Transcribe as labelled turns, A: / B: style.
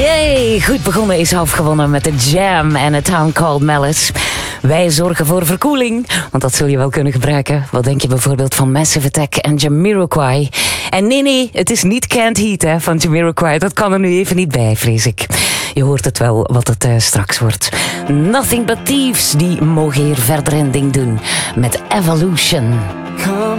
A: Yay, goed begonnen is half gewonnen met de Jam en A Town Called Malice. Wij zorgen voor verkoeling, want dat zul je wel kunnen gebruiken. Wat denk je bijvoorbeeld van Massive Attack en Jamiroquai? En nee, het is niet Can't Heat hè, van Jamiroquai. Dat kan er nu even niet bij, vrees ik. Je hoort het wel wat het straks wordt. Nothing But Thieves, die mogen hier verder een ding doen met Evolution.